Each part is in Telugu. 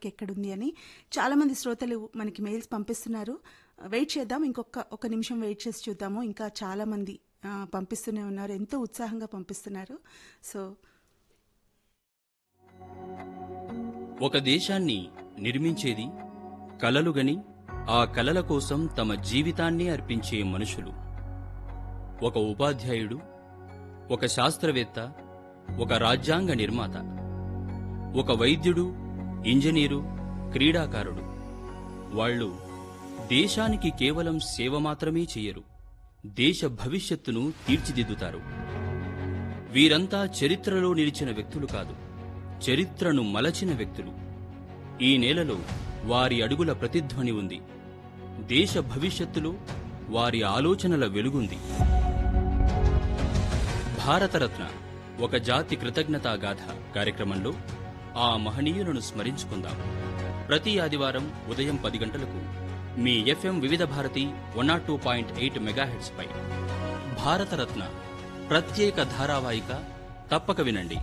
పార్క్ ఎక్కడుంది అని చాలామంది శ్రోతలు మనకి మెయిల్స్ పంపిస్తున్నారు. వెయిట్ చేద్దాం, ఒక నిమిషం వెయిట్ చేసి చూద్దాము. ఇంకా చాలామంది పంపిస్తూనే ఉన్నారు, ఎంతో ఉత్సాహంగా పంపిస్తున్నారు. సో ఒక దేశాన్ని నిర్మించేది కలలుగని ఆ కలల కోసం తమ జీవితాన్ని అర్పించే మనుషులు. ఒక ఉపాధ్యాయుడు, ఒక శాస్త్రవేత్త, ఒక రాజ్యాంగ నిర్మాత, ఒక వైద్యుడు, ఇంజనీరు, క్రీడాకారుడు. వాళ్ళు దేశానికి కేవలం సేవ మాత్రమే చెయ్యరు, దేశ భవిష్యత్తును తీర్చిదిద్దుతారు. వీరంతా చరిత్రలో నిలిచిన వ్యక్తులు కాదు, చరిత్రను మలచిన వ్యక్తులు. ఈ నేలలో వారి అడుగుల ప్రతిధ్వని ఉంది, దేశ భవిష్యత్తులో వారి ఆలోచనల వెలుగుంది. భారతరత్న ఒక జాతి కృతజ్ఞతా గాథ కార్యక్రమంలో ఆ మహనీయులను స్మరించుకుందాం. ప్రతి ఆదివారం ఉదయం 10 గంటలకు మీ FM వివిధ భారతి 102.8 మెగాహెర్ట్జ్ పై భారతరత్న ప్రత్యేక ధారావాహిక తప్పక వినండి.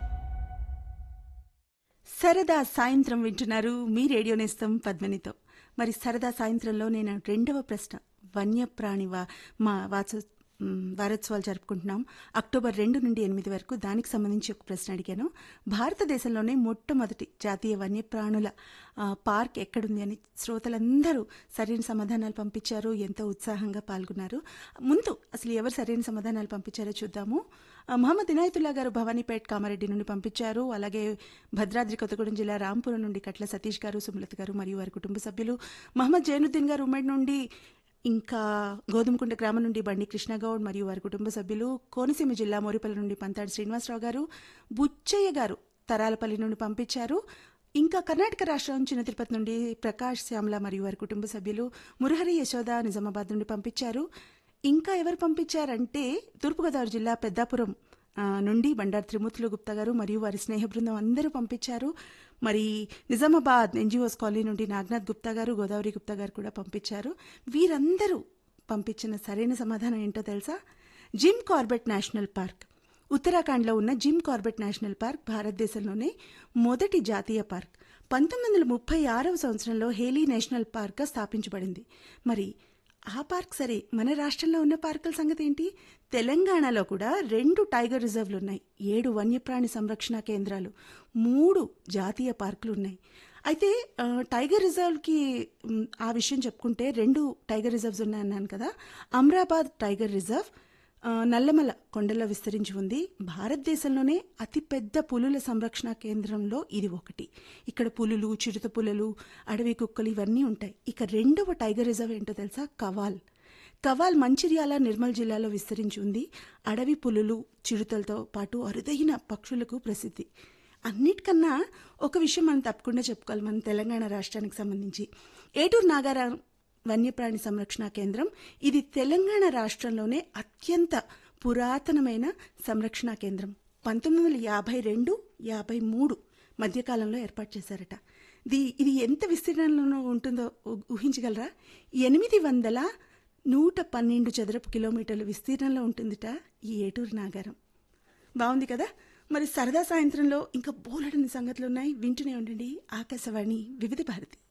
సరదా సాయంత్రం వింటున్నారు మీ రేడియో నేస్తం పద్మినితో. మరి సరదా సాయంత్రంలో నేను రెండవ ప్రశ్న, వన్యప్రాణి వారోత్సవాలు జరుపుకుంటున్నాం అక్టోబర్ 2 నుండి 8 వరకు. దానికి సంబంధించి ఒక ప్రశ్న అడిగాను. భారతదేశంలోనే మొట్టమొదటి జాతీయ వన్యప్రాణుల పార్క్ ఎక్కడుంది అని శ్రోతలందరూ సరైన సమాధానాలు పంపించారు, ఎంతో ఉత్సాహంగా పాల్గొన్నారు. ముందు అసలు ఎవరు సరైన సమాధానాలు పంపించారో చూద్దాము. మహమ్మద్ ఇనాయతుల్లా గారు భవానీపేట్ కామారెడ్డి నుండి పంపించారు. అలాగే భద్రాద్రి కొత్తగూడెం జిల్లా రాంపురం నుండి కట్ల సతీష్ గారు, సుమలత గారు మరియు వారి కుటుంబ సభ్యులు. మహమ్మద్ జైనుద్దీన్ గారు ఉమ్మడి నుండి, ఇంకా గోధుమకుంట గ్రామం నుండి బండి కృష్ణగౌడ్ మరియు వారి కుటుంబ సభ్యులు. కోనసీమ జిల్లా మోరిపల్లి నుండి పంతాడి శ్రీనివాసరావు గారు, బుచ్చయ్య గారు తరాలపల్లి నుండి పంపించారు. ఇంకా కర్ణాటక రాష్ట్రం చిన్న తిరుపతి నుండి ప్రకాష్ శ్యామల మరియు వారి కుటుంబ సభ్యులు. మురహరి యశోద నిజామాబాద్ నుండి పంపించారు. ఇంకా ఎవరు పంపించారంటే తూర్పుగోదావరి జిల్లా పెద్దాపురం నుండి బండారు త్రిమూర్తులు గుప్తా గారు మరియు వారి స్నేహ బృందం అందరూ పంపించారు. మరి నిజామాబాద్ ఎన్జిఓస్ కాలనీ నుండి నాగనాథ్ గుప్తా గారు, గోదావరి గుప్తా గారు కూడా పంపించారు. వీరందరూ పంపించిన సరైన సమాధానం ఏంటో తెలుసా? Jim Corbett national park. ఉత్తరాఖండ్లో ఉన్న జిమ్ కార్బెట్ నేషనల్ పార్క్ భారతదేశంలోనే మొదటి జాతీయ పార్క్. 1936వ సంవత్సరంలో హేలీ నేషనల్ పార్క్గా స్థాపించబడింది. మరి ఆ పార్క్ సరే, మన రాష్ట్రంలో ఉన్న పార్కుల సంగతి ఏంటి? తెలంగాణలో కూడా 2 టైగర్ రిజర్వ్లు ఉన్నాయి, 7 వన్యప్రాణి సంరక్షణ కేంద్రాలు, 3 జాతీయ పార్కులు ఉన్నాయి. అయితే టైగర్ రిజర్వ్కి ఆ విషయం చెప్పుకుంటే 2 టైగర్ రిజర్వ్స్ ఉన్నాయన్నాను కదా. అమ్రాబాద్ టైగర్ రిజర్వ్ నల్లమల కొండల్లో విస్తరించి ఉంది. భారతదేశంలోనే అతిపెద్ద పులుల సంరక్షణ కేంద్రంలో ఇది ఒకటి. ఇక్కడ పులులు, చిరుత పులులు, అడవి కుక్కలు ఇవన్నీ ఉంటాయి. ఇక 2వ టైగర్ రిజర్వ్ ఏంటో తెలుసా? కవాల్ మంచిర్యాల, నిర్మల్ జిల్లాలో విస్తరించి ఉంది. అడవి పులులు, చిరుతలతో పాటు అరుదైన పక్షులకు ప్రసిద్ధి. అన్నిటికన్నా ఒక విషయం మనం తప్పకుండా చెప్పుకోవాలి మన తెలంగాణ రాష్ట్రానికి సంబంధించి. ఏటూరు నాగారం వన్యప్రాణి సంరక్షణ కేంద్రం. ఇది తెలంగాణ రాష్ట్రంలోనే అత్యంత పురాతనమైన సంరక్షణ కేంద్రం. 1952-53 మధ్యకాలంలో ఏర్పాటు చేశారట. ఇది ఎంత విస్తీర్ణంలో ఉంటుందో ఊహించగలరా? 812 చదరపు కిలోమీటర్ల విస్తీర్ణంలో ఉంటుందిట ఈ ఏటూరు నాగారం. బాగుంది కదా? మరి సరదా సాయంత్రంలో ఇంకా బోలెడన్ని సంగతులు ఉన్నాయి, వింటూనే ఉండండి ఆకాశవాణి వివిధ భారతి.